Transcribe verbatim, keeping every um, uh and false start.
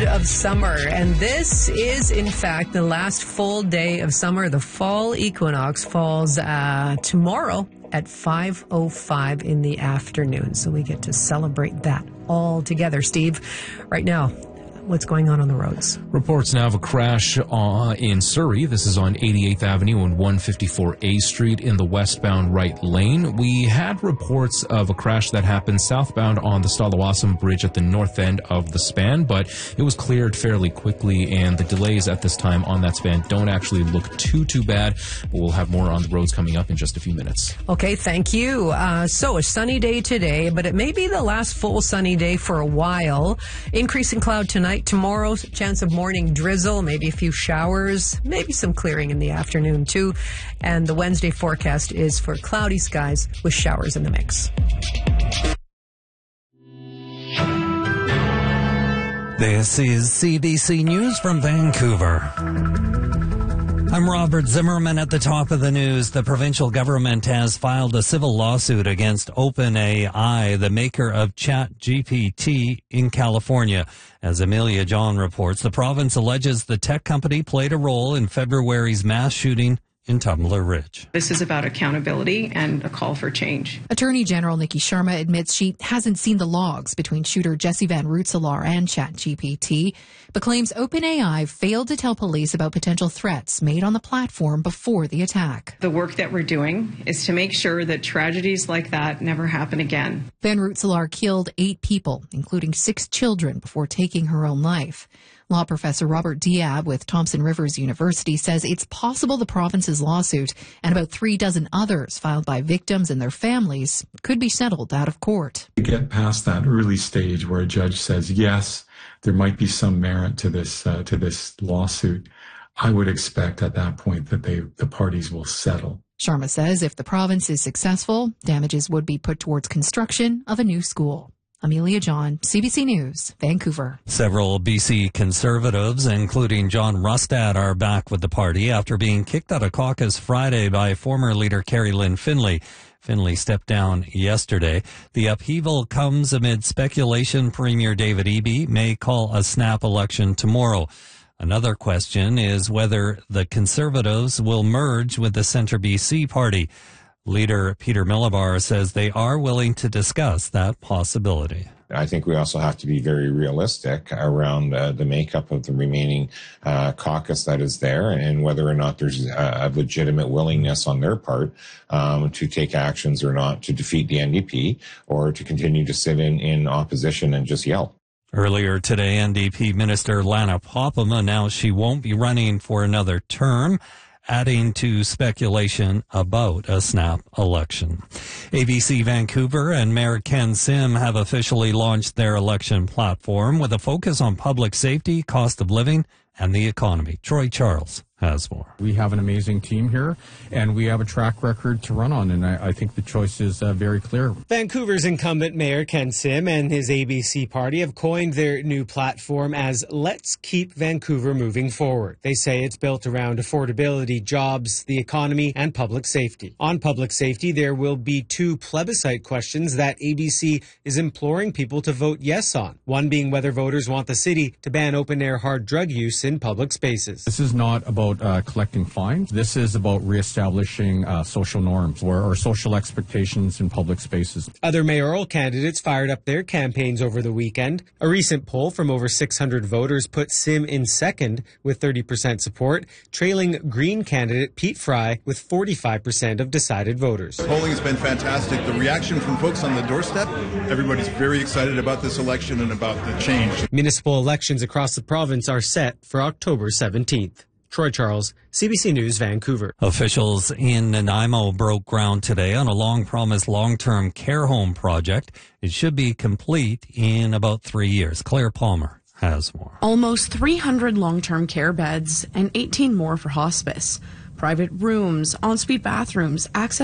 of summer, and this is, in fact, the last full day of summer. The fall equinox falls uh, tomorrow at five oh five in the afternoon, so we get to celebrate that all together. Steve, right now, what's going on on the roads? Reports now of a crash uh, in Surrey. This is on eighty-eighth Avenue and one fifty-four A Street in the westbound right lane. We had reports of a crash that happened southbound on the Stalawassam Bridge at the north end of the span, but it was cleared fairly quickly, and the delays at this time on that span don't actually look too, too bad. But we'll have more on the roads coming up in just a few minutes. Okay, thank you. Uh, so a sunny day today, but it may be the last full sunny day for a while. Increasing cloud tonight. Tomorrow, chance of morning drizzle, maybe a few showers, maybe some clearing in the afternoon too. And the Wednesday forecast is for cloudy skies with showers in the mix. This is C B C News from Vancouver. I'm Robert Zimmerman. At the top of the news. The provincial government has filed a civil lawsuit against OpenAI, the maker of ChatGPT in California. As Amelia John reports, the province alleges the tech company played a role in February's mass shooting in Tumbler Ridge. This is about accountability and a call for change. Attorney General Nikki Sharma admits she hasn't seen the logs between shooter Jesse Van Rootselaar and ChatGPT, but claims OpenAI failed to tell police about potential threats made on the platform before the attack. The work that we're doing is to make sure that tragedies like that never happen again. Van Rootselaar killed eight people, including six children, before taking her own life. Law professor Robert Diab with Thompson Rivers University says it's possible the province's lawsuit and about three dozen others filed by victims and their families could be settled out of court. To get past that early stage where a judge says, yes, there might be some merit to this uh, to this lawsuit, I would expect at that point that they the parties will settle. Sharma says if the province is successful, damages would be put towards construction of a new school. Amelia John, C B C News, Vancouver. Several B C Conservatives, including John Rustad, are back with the party after being kicked out of caucus Friday by former leader Carrie Lynn Finlay. Finlay stepped down yesterday. The upheaval comes amid speculation Premier David Eby may call a snap election tomorrow. Another question is whether the Conservatives will merge with the Centre B C party. Leader Peter Millibar says they are willing to discuss that possibility. I think we also have to be very realistic around uh, the makeup of the remaining uh, caucus that is there and whether or not there's a, a legitimate willingness on their part um, to take actions or not to defeat the N D P or to continue to sit in, in opposition and just yell. Earlier today, N D P Minister Lana Popham announced she won't be running for another term, adding to speculation about a snap election. A B C Vancouver and Mayor Ken Sim have officially launched their election platform with a focus on public safety, cost of living, and the economy. Troy Charles has more. We have an amazing team here, and we have a track record to run on, and I, I think the choice is uh, very clear. Vancouver's incumbent Mayor Ken Sim and his A B C party have coined their new platform as Let's Keep Vancouver Moving Forward. They say it's built around affordability, jobs, the economy, and public safety. On public safety, there will be two plebiscite questions that A B C is imploring people to vote yes on. One being whether voters want the city to ban open-air hard drug use in public spaces. This is not about Uh, collecting fines. This is about reestablishing uh, social norms or, or social expectations in public spaces. Other mayoral candidates fired up their campaigns over the weekend. A recent poll from over six hundred voters put Sim in second with thirty percent support, trailing Green candidate Pete Fry with forty-five percent of decided voters. Polling has been fantastic. The reaction from folks on the doorstep, everybody's very excited about this election and about the change. Municipal elections across the province are set for October seventeenth. Troy Charles, C B C News, Vancouver. Officials in Nanaimo broke ground today on a long-promised long-term care home project. It should be complete in about three years. Claire Palmer has more. Almost three hundred long-term care beds and eighteen more for hospice. Private rooms, ensuite bathrooms, access